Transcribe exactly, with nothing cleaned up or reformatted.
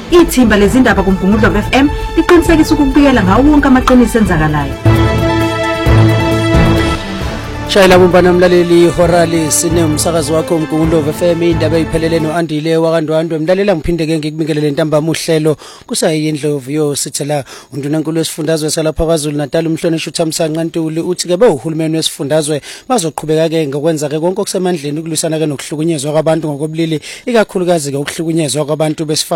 Ithimba lezindaba kuMgungundlovu F M liqinisekisa ukubikela ngawo wonke amaqiniso enzakalayo. Shayela bumbana mlaleli horali sine umsakazi wakho uMgungundlovu F M indaba eziphelele noAndile wakandwandwe mlalela ngiphinde ke ngikubingelele ntambama uhlelo kusayindlovu yo sithela undunankulu wesifundazwe salapha kwaZulu Natal umhlonishwa uThamsanqa Ntuli uthi ke behulumeni wesifundazwe bazoqhubeka ke ngokwenza ke konke okusemandleni ukulwisana ke nokuhlukunyezwa kwabantu ngokobulili ikakhulukazi ke ukuhlukunyezwa kwabantu besifazane